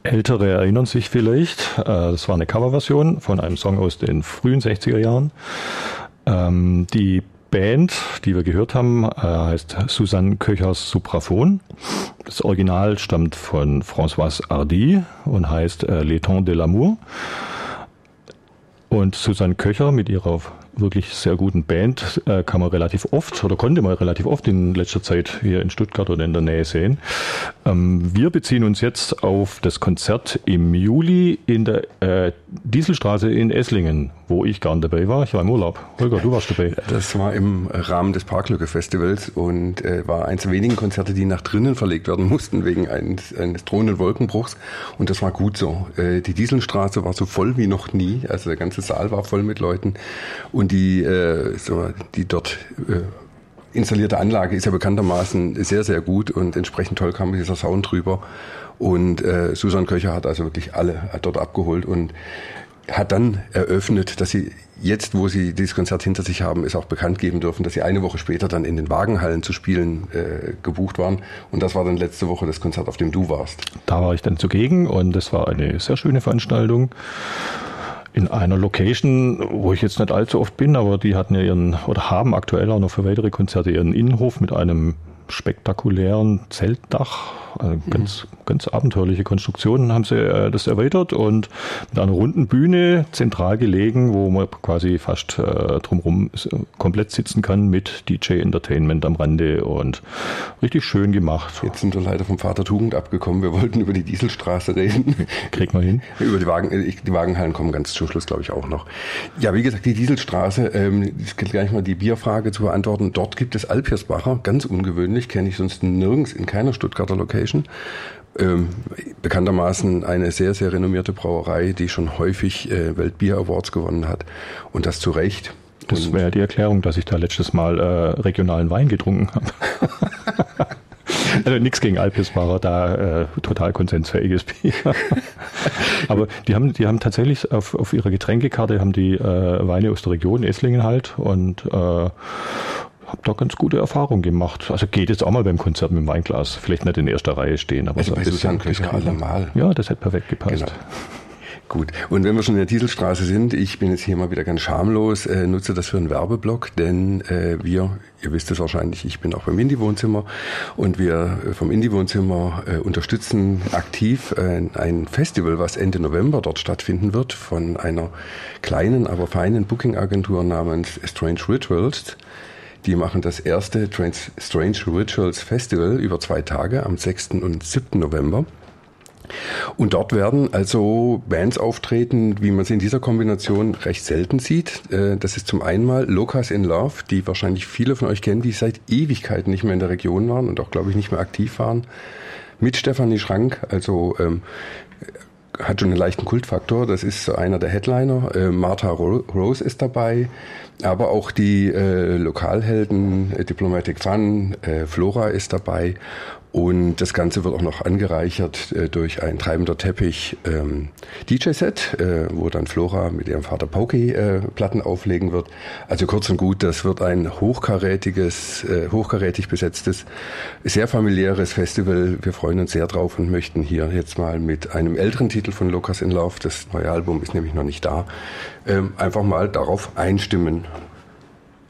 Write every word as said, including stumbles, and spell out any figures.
Ältere erinnern sich vielleicht, das war eine Coverversion von einem Song aus den frühen sechziger Jahren. Die Band, die wir gehört haben, heißt Susanne Köchers Supraphon. Das Original stammt von Françoise Hardy und heißt Les Temps de l'amour. Und Susanne Köcher mit ihrer wirklich sehr guten Band äh, kann man relativ oft oder konnte man relativ oft in letzter Zeit hier in Stuttgart oder in der Nähe sehen. Ähm, wir beziehen uns jetzt auf das Konzert im Juli in der äh, Dieselstraße in Esslingen, wo ich gar nicht dabei war. Ich war im Urlaub. Holger, du warst dabei. Das war im Rahmen des Parklücke-Festivals und äh, war eins der wenigen Konzerte, die nach drinnen verlegt werden mussten wegen eines, eines drohenden Wolkenbruchs. Und das war gut so. Äh, die Dieselstraße war so voll wie noch nie. Also der ganze Saal war voll mit Leuten. Und die, äh, so, die dort äh, installierte Anlage ist ja bekanntermaßen sehr, sehr gut und entsprechend toll kam dieser Sound drüber. Und äh, Susanne Köcher hat also wirklich alle dort abgeholt und hat dann eröffnet, dass sie jetzt, wo sie dieses Konzert hinter sich haben, es auch bekannt geben dürfen, dass sie eine Woche später dann in den Wagenhallen zu spielen äh, gebucht waren. Und das war dann letzte Woche das Konzert, auf dem du warst. Da war ich dann zugegen und das war eine sehr schöne Veranstaltung. In einer Location, wo ich jetzt nicht allzu oft bin, aber die hatten ja ihren, oder haben aktuell auch noch für weitere Konzerte ihren Innenhof mit einem spektakulären Zeltdach. Also ganz, mhm. ganz abenteuerliche Konstruktionen haben sie äh, das erweitert und mit einer runden Bühne zentral gelegen, wo man quasi fast äh, drumherum komplett sitzen kann mit D J-Entertainment am Rande und richtig schön gemacht. Jetzt sind wir leider vom Vater Tugend abgekommen. Wir wollten über die Dieselstraße reden. Kriegt man hin. Über die Wagen, die Wagenhallen kommen ganz zum Schluss, glaube ich, auch noch. Ja, wie gesagt, die Dieselstraße, ähm, ich kann gleich mal die Bierfrage zu beantworten. Dort gibt es Alpirsbacher, ganz ungewöhnlich, kenne ich sonst nirgends in keiner Stuttgarter Location. Ähm, bekanntermaßen eine sehr, sehr renommierte Brauerei, die schon häufig äh, Weltbier-Awards gewonnen hat. Und das zu Recht. Das wäre die Erklärung, dass ich da letztes Mal äh, regionalen Wein getrunken habe. Also nichts gegen Alpirsbacher, da äh, total konsensfähiges Bier. Aber die haben, die haben tatsächlich auf, auf ihrer Getränkekarte haben die äh, Weine aus der Region, Esslingen halt, und äh, habe da ganz gute Erfahrungen gemacht. Also geht jetzt auch mal beim Konzert mit dem Weinglas. Vielleicht nicht in erster Reihe stehen, aber also so ein bei bisschen. Köcher allemal. Ja, das hätte perfekt gepasst. Genau. Gut. Und wenn wir schon in der Dieselstraße sind, ich bin jetzt hier mal wieder ganz schamlos, äh, nutze das für einen Werbeblock, denn äh, wir, ihr wisst es wahrscheinlich, ich bin auch beim Indie-Wohnzimmer und wir vom Indie-Wohnzimmer äh, unterstützen aktiv äh, ein Festival, was Ende November dort stattfinden wird, von einer kleinen, aber feinen Booking-Agentur namens Strange Rituals. Die machen das erste Strange Rituals Festival über zwei Tage am sechsten und siebten November. Und dort werden also Bands auftreten, wie man sie in dieser Kombination recht selten sieht. Das ist zum einen mal Locas in Love, die wahrscheinlich viele von euch kennen, die seit Ewigkeiten nicht mehr in der Region waren und auch, glaube ich, nicht mehr aktiv waren. Mit Stefanie Schrank, also ähm, hat schon einen leichten Kultfaktor. Das ist einer der Headliner. Äh, Martha Rose ist dabei, aber auch die äh, Lokalhelden, äh, Diplomatic Fun, äh, Flora ist dabei. Und das Ganze wird auch noch angereichert äh, durch ein treibender Teppich ähm, D J-Set, äh, wo dann Flora mit ihrem Vater Pauki äh, Platten auflegen wird. Also kurz und gut, das wird ein hochkarätiges, äh, hochkarätig besetztes, sehr familiäres Festival. Wir freuen uns sehr drauf und möchten hier jetzt mal mit einem älteren Titel von Locas in Love, das neue Album ist nämlich noch nicht da, ähm, einfach mal darauf einstimmen.